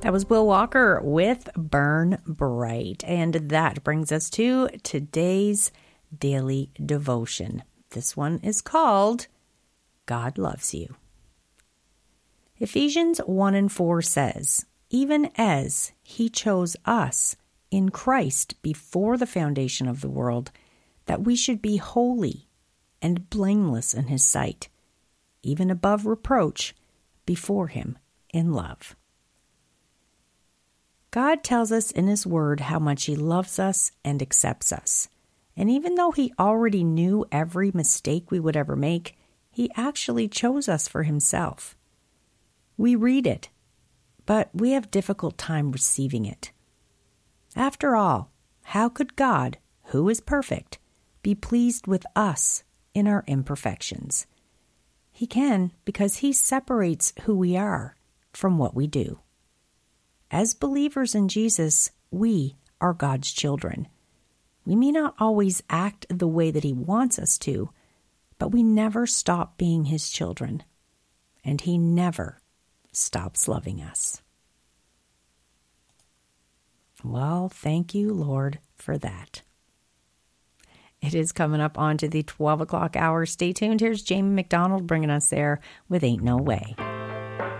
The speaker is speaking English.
That was Will Walker with Burn Bright. And that brings us to today's daily devotion. This one is called God Loves You. Ephesians 1:4 says, even as he chose us in Christ before the foundation of the world, that we should be holy and blameless in his sight, even above reproach before him in love. God tells us in his word how much he loves us and accepts us. And even though he already knew every mistake we would ever make, he actually chose us for himself. We read it, but we have difficult time receiving it. After all, how could God, who is perfect, be pleased with us in our imperfections? He can because he separates who we are from what we do. As believers in Jesus, we are God's children. We may not always act the way that he wants us to, but we never stop being his children, and he never stops loving us. Well, thank you, Lord, for that. It is coming up onto the 12 o'clock hour. Stay tuned. Here's Jamie McDonald bringing us there with Ain't No Way.